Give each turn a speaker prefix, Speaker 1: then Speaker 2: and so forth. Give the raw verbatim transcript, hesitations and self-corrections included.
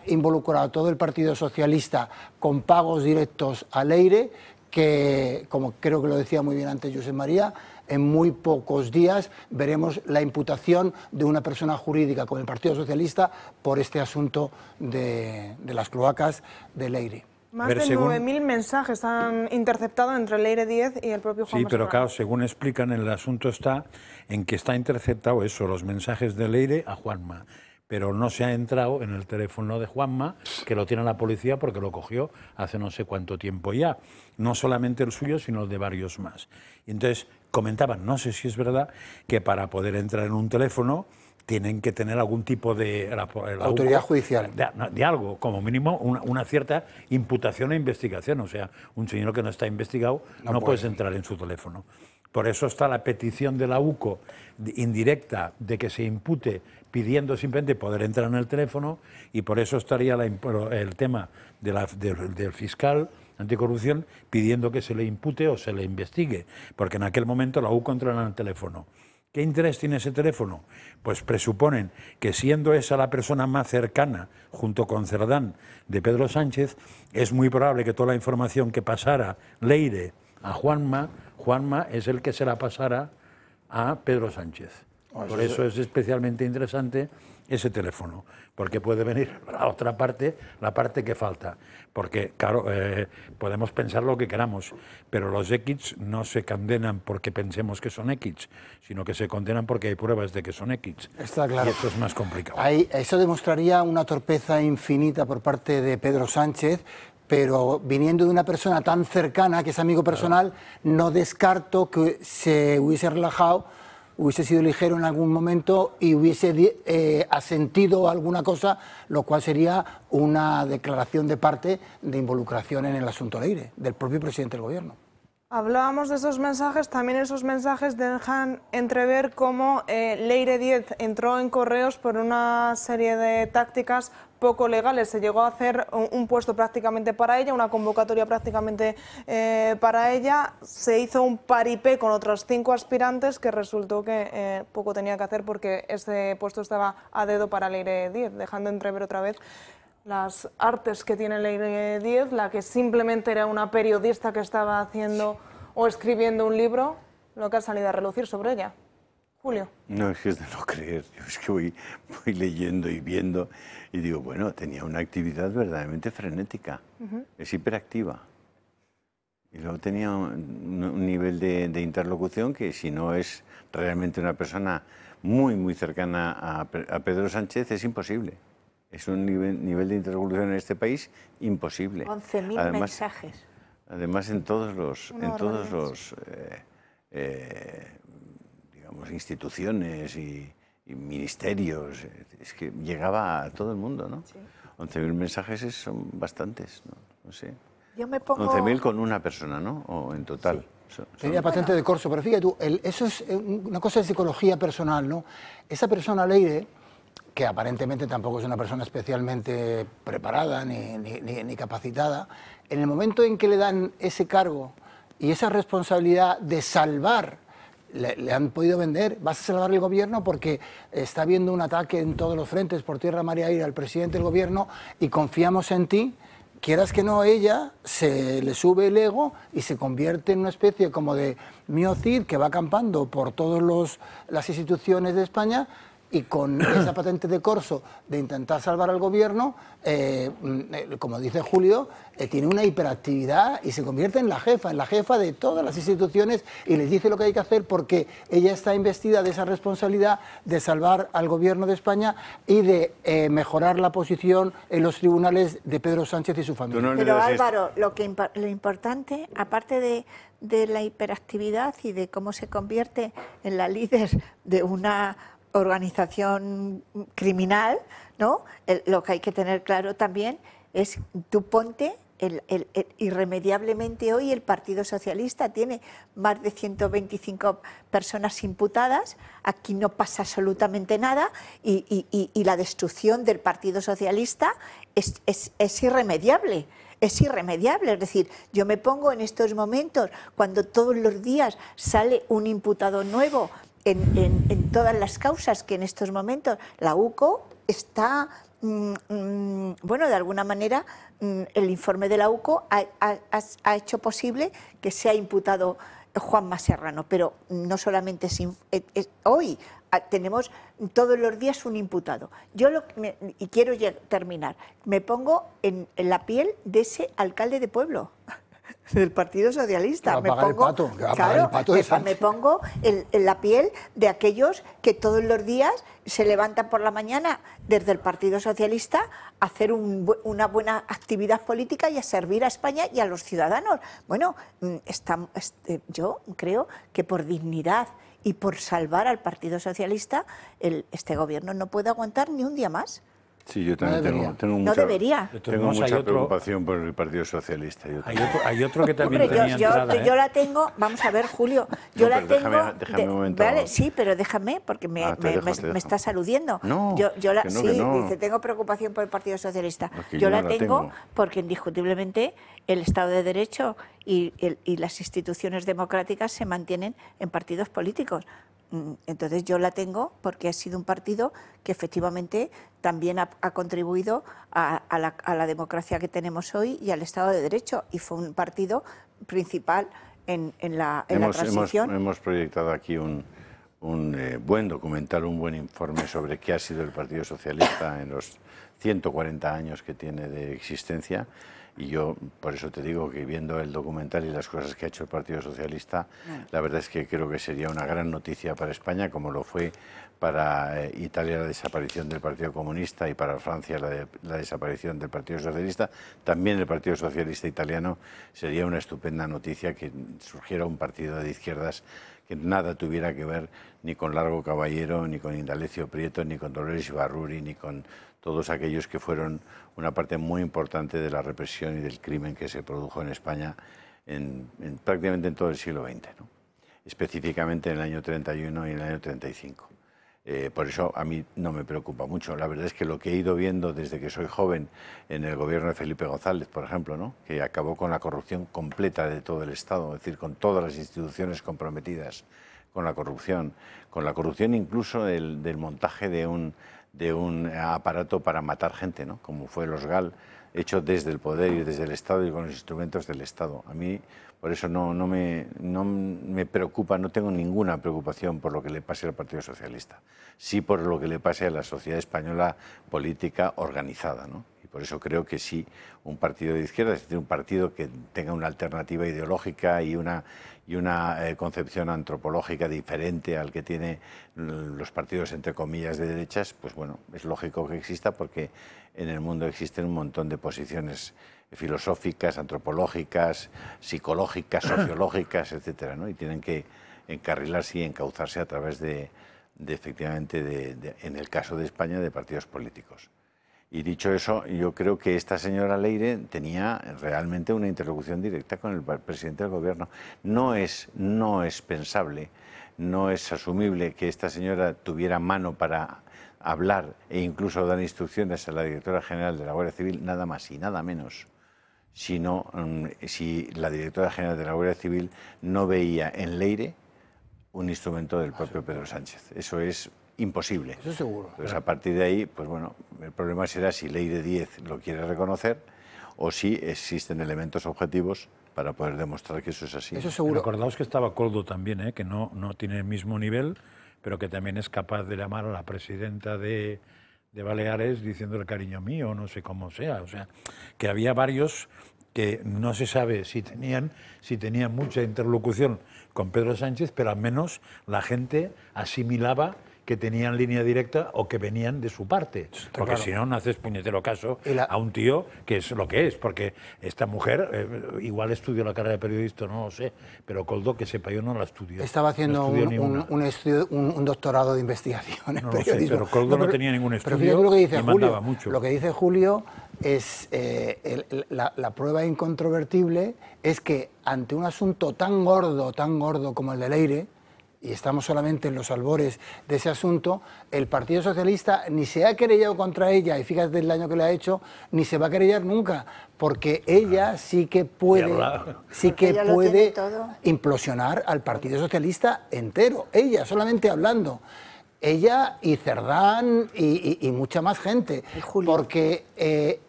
Speaker 1: involucrado a todo el Partido Socialista con pagos directos a Leire, que, como creo que lo decía muy bien antes Josep María, en muy pocos días veremos la imputación de una persona jurídica con el Partido Socialista por este asunto de, de las cloacas de Leire.
Speaker 2: Más de nueve mil mensajes han interceptado entre Leire Díez y el propio Juanma.
Speaker 3: Sí, pero
Speaker 2: Serrano.
Speaker 3: claro, según explican, el asunto está en que está interceptado eso, los mensajes de Leire a Juanma, pero no se ha entrado en el teléfono de Juanma, que lo tiene la policía porque lo cogió hace no sé cuánto tiempo ya. No solamente el suyo, sino el de varios más. Y entonces comentaban, no sé si es verdad, que para poder entrar en un teléfono tienen que tener algún tipo de... La, la
Speaker 1: autoridad
Speaker 3: U C O,
Speaker 1: judicial.
Speaker 3: De, de algo, como mínimo una, una cierta imputación e investigación. O sea, un señor que no está investigado no, no puedes entrar en su teléfono. Por eso está la petición de la U C O indirecta de que se impute pidiendo simplemente poder entrar en el teléfono, y por eso estaría la, el tema de la, de, del fiscal anticorrupción pidiendo que se le impute o se le investigue, porque en aquel momento la U C O entra en el teléfono. ¿Qué interés tiene ese teléfono? Pues presuponen que, siendo esa la persona más cercana, junto con Cerdán, de Pedro Sánchez, es muy probable que toda la información que pasara Leire a Juanma, Juanma es el que se la pasara a Pedro Sánchez. Por eso es especialmente interesante ese teléfono, porque puede venir la otra parte, la parte que falta. Porque, claro, eh, podemos pensar lo que queramos, pero los X no se condenan porque pensemos que son X, sino que se condenan porque hay pruebas de que son X.
Speaker 1: Está claro.
Speaker 3: Y esto es más complicado.
Speaker 1: Ahí, eso demostraría una torpeza infinita por parte de Pedro Sánchez, pero viniendo de una persona tan cercana, que es amigo personal, claro, no descarto que se hubiese relajado, hubiese sido ligero en algún momento y hubiese eh, asentido alguna cosa, lo cual sería una declaración de parte de involucración en el asunto Leire, del propio presidente del gobierno.
Speaker 2: Hablábamos de esos mensajes, también esos mensajes dejan entrever cómo eh, Leire Díez entró en Correos por una serie de tácticas poco legales. Se llegó a hacer un, un puesto prácticamente para ella, una convocatoria prácticamente eh, para ella. Se hizo un paripé con otros cinco aspirantes que resultó que eh, poco tenía que hacer porque ese puesto estaba a dedo para Leire Díez, dejando entrever otra vez las artes que tiene Leire Díez, la que simplemente era una periodista que estaba haciendo o escribiendo un libro, lo que ha salido a relucir sobre ella. Julio.
Speaker 4: No, es que es de no creer. Yo es que voy, voy leyendo y viendo y digo, bueno, tenía una actividad verdaderamente frenética, uh-huh. Es hiperactiva. Y luego tenía un, un nivel de, de interlocución que, si no es realmente una persona muy, muy cercana a, a Pedro Sánchez, es imposible. Es un nivel, nivel de interlocución en este país imposible.
Speaker 5: once mil mensajes.
Speaker 4: Además, en todos los, en todos los eh, eh, digamos, instituciones y, y ministerios, es que llegaba a todo el mundo, ¿no? Sí. once mil mensajes es, son bastantes, ¿no? No sé.
Speaker 5: Yo me pongo...
Speaker 4: once mil con una persona, ¿no? O en total.
Speaker 1: Sí. Son, son... Tenía patente de corso, pero fíjate tú, el, eso es una cosa de psicología personal, ¿no? Esa persona, Leire, que aparentemente tampoco es una persona especialmente preparada ni, ni, ni, ni capacitada, en el momento en que le dan ese cargo y esa responsabilidad de salvar, le, le han podido vender, vas a salvar el gobierno porque está habiendo un ataque en todos los frentes, por tierra, mar y aire, al presidente del gobierno, y confiamos en ti. Quieras que no, ella se le sube el ego y se convierte en una especie como de miocid que va acampando por todas las instituciones de España, y con esa patente de corso de intentar salvar al gobierno, eh, como dice Julio, eh, tiene una hiperactividad y se convierte en la jefa, en la jefa de todas las instituciones, y les dice lo que hay que hacer porque ella está investida de esa responsabilidad de salvar al gobierno de España y de eh, mejorar la posición en los tribunales de Pedro Sánchez y su familia.
Speaker 5: No Pero Álvaro, lo, que, lo importante, aparte de, de la hiperactividad y de cómo se convierte en la líder de una organización criminal, ¿no? El, lo que hay que tener claro también es, tú ponte, el, el, el, irremediablemente hoy el Partido Socialista tiene más de ciento veinticinco personas imputadas, aquí no pasa absolutamente nada y, y, y, y la destrucción del Partido Socialista es, es, es irremediable. Es irremediable, es decir, yo me pongo en estos momentos, cuando todos los días sale un imputado nuevo, En, en, en todas las causas que en estos momentos la U C O está mm, mm, bueno, de alguna manera mm, el informe de la U C O ha, ha, ha hecho posible que sea imputado Juanma Serrano, pero no solamente es, es, es, hoy tenemos todos los días un imputado. Yo, lo, me, y quiero ya terminar, me pongo en, en la piel de ese alcalde de pueblo, del Partido Socialista.
Speaker 1: Que va a pagar
Speaker 5: me pongo,
Speaker 1: el pato, que va a
Speaker 5: claro,
Speaker 1: pagar el pato de
Speaker 5: me,
Speaker 1: Sánchez.
Speaker 5: me pongo en, en la piel de aquellos que todos los días se levantan por la mañana desde el Partido Socialista a hacer un, una buena actividad política y a servir a España y a los ciudadanos. Bueno, está, este, yo creo que por dignidad y por salvar al Partido Socialista, el, este gobierno no puede aguantar ni un día más.
Speaker 4: Sí, yo también
Speaker 1: no
Speaker 4: tengo, tengo
Speaker 5: no
Speaker 4: mucha,
Speaker 5: debería.
Speaker 4: tengo mucha
Speaker 3: otro,
Speaker 4: preocupación por el Partido Socialista. Yo
Speaker 3: hay, otro, hay otro que también
Speaker 5: Hombre,
Speaker 3: tenía
Speaker 5: yo,
Speaker 3: entrada,
Speaker 5: yo,
Speaker 3: ¿eh?
Speaker 5: yo la tengo, vamos a ver, Julio, yo
Speaker 4: No,
Speaker 5: la
Speaker 4: pero
Speaker 5: tengo...
Speaker 4: déjame- déjame
Speaker 5: de-
Speaker 4: un momento.
Speaker 5: Vale, sí, pero déjame, porque me,
Speaker 4: Ah, te
Speaker 5: me,
Speaker 4: dejo,
Speaker 5: me-
Speaker 4: te
Speaker 5: me
Speaker 4: dejo.
Speaker 5: estás aludiendo.
Speaker 4: No,
Speaker 5: yo, yo la,
Speaker 4: que no,
Speaker 5: sí,
Speaker 4: que no.
Speaker 5: dice, tengo preocupación por el Partido Socialista.
Speaker 4: Es que
Speaker 5: yo
Speaker 4: yo
Speaker 5: la
Speaker 4: no la
Speaker 5: tengo
Speaker 4: tengo.
Speaker 5: porque indiscutiblemente el Estado de Derecho y, el- y las instituciones democráticas se mantienen en partidos políticos. Mm, Entonces yo la tengo porque ha sido un partido que efectivamente también ha, ha contribuido a, a, la, a la democracia que tenemos hoy y al Estado de Derecho, y fue un partido principal en, en, la, en
Speaker 4: hemos,
Speaker 5: la
Speaker 4: hemos,
Speaker 5: transición.
Speaker 4: hemos proyectado aquí un, un eh, buen documental, un buen informe sobre qué ha sido el Partido Socialista en los ciento cuarenta años que tiene de existencia. Y yo, por eso te digo que viendo el documental y las cosas que ha hecho el Partido Socialista, la verdad es que creo que sería una gran noticia para España, como lo fue para eh, Italia la desaparición del Partido Comunista y para Francia la, de, la desaparición del Partido Socialista. También el Partido Socialista italiano sería una estupenda noticia que surgiera un partido de izquierdas que nada tuviera que ver ni con Largo Caballero, ni con Indalecio Prieto, ni con Dolores Ibarruri, ni con todos aquellos que fueron una parte muy importante de la represión y del crimen que se produjo en España en, en, prácticamente en todo el siglo veinte, ¿no? Específicamente en el año treinta y uno y en el año treinta y cinco. Eh, por eso a mí no me preocupa mucho. La verdad es que lo que he ido viendo desde que soy joven en el gobierno de Felipe González, por ejemplo, ¿no? Que acabó con la corrupción completa de todo el Estado, es decir, con todas las instituciones comprometidas con la corrupción, con la corrupción incluso del, del montaje de un, de un aparato para matar gente, ¿no? Como fue los GAL, hecho desde el poder y desde el Estado y con los instrumentos del Estado. A mí, por eso no, no, me, no me preocupa, no tengo ninguna preocupación por lo que le pase al Partido Socialista, sí por lo que le pase a la sociedad española política organizada, ¿no? Y por eso creo que sí, un partido de izquierda, es decir, un partido que tenga una alternativa ideológica y una, y una eh, concepción antropológica diferente al que tienen los partidos, entre comillas, de derechas, pues bueno, es lógico que exista porque en el mundo existen un montón de posiciones filosóficas, antropológicas, psicológicas, sociológicas, etcétera, ¿no? Y tienen que encarrilarse y encauzarse a través de, de efectivamente, de, de, en el caso de España, de partidos políticos. Y dicho eso, yo creo que esta señora Leire tenía realmente una interlocución directa con el presidente del gobierno. No es, no es pensable, no es asumible que esta señora tuviera mano para hablar e incluso dar instrucciones a la directora general de la Guardia Civil, nada más y nada menos, sino um, si la directora general de la Guardia Civil no veía en Leire un instrumento del propio Pedro Sánchez. Eso es imposible.
Speaker 1: Eso seguro.
Speaker 4: Entonces, a partir de ahí, pues bueno, el problema será si Leire Díez lo quiere reconocer o si existen elementos objetivos para poder demostrar que eso es así.
Speaker 1: Eso seguro.
Speaker 3: Recordaos que estaba Coldo también, ¿eh? Que no, no tiene el mismo nivel, pero que también es capaz de llamar a la presidenta de, de Baleares diciéndole cariño mío, no sé cómo sea. O sea, que había varios que no se sabe si tenían, si tenían mucha interlocución con Pedro Sánchez, pero al menos la gente asimilaba que tenían línea directa o que venían de su parte. Porque
Speaker 1: claro.
Speaker 3: si no, no haces puñetero caso
Speaker 1: la...
Speaker 3: a un tío que es lo que es. Porque esta mujer, eh, igual estudió la carrera de periodista, no lo sé, pero Coldo, que sepa yo, no la estudió.
Speaker 1: Estaba haciendo
Speaker 3: no
Speaker 1: un, un, un, estudio, un, un doctorado de investigación en
Speaker 3: no lo sé,
Speaker 1: periodismo.
Speaker 3: pero Coldo no, pero, no tenía ningún estudio,
Speaker 1: pero fíjate lo que dice
Speaker 3: y
Speaker 1: Julio.
Speaker 3: mandaba mucho.
Speaker 1: Lo que dice Julio es, eh, el, la, la prueba incontrovertible es que ante un asunto tan gordo, tan gordo como el de Leire, y estamos solamente en los albores de ese asunto, el Partido Socialista ni se ha querellado contra ella, y fíjate el daño que le ha hecho, ni se va a querellar nunca, porque ella sí que puede, sí que puede implosionar al Partido Socialista entero, ella solamente hablando. ella y Cerdán y, y, y mucha más gente.
Speaker 5: Y Julio.
Speaker 1: Porque eh,